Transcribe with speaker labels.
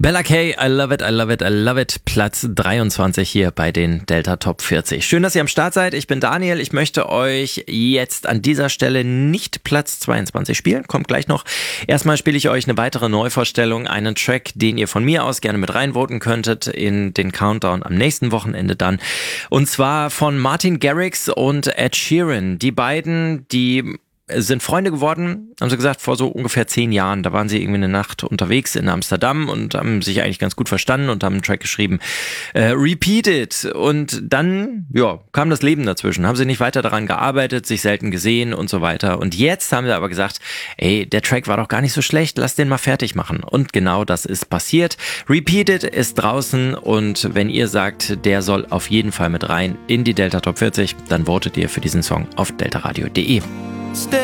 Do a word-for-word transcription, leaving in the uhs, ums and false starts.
Speaker 1: Bella K, I love it, I love it, I love it. Platz dreiundzwanzig hier bei den Delta Top vierzig. Schön, dass ihr am Start seid. Ich bin Daniel. Ich möchte euch jetzt an dieser Stelle nicht Platz zweiundzwanzig spielen. Kommt gleich noch. Erstmal spiele ich euch eine weitere Neuvorstellung, einen Track, den ihr von mir aus gerne mit reinvoten könntet in den Countdown am nächsten Wochenende dann. Und zwar von Martin Garrix und Ed Sheeran. Die beiden, die sind Freunde geworden, haben sie gesagt, vor so ungefähr zehn Jahren. Da waren sie irgendwie eine Nacht unterwegs in Amsterdam und haben sich eigentlich ganz gut verstanden und haben einen Track geschrieben, äh, Repeat It. Und dann, ja, kam das Leben dazwischen. Haben sie nicht weiter daran gearbeitet, sich selten gesehen und so weiter. Und jetzt haben sie aber gesagt, ey, der Track war doch gar nicht so schlecht, lass den mal fertig machen. Und genau das ist passiert. Repeat It ist draußen und wenn ihr sagt, der soll auf jeden Fall mit rein in die Delta Top vierzig, dann votet ihr für diesen Song auf deltaradio punkt de.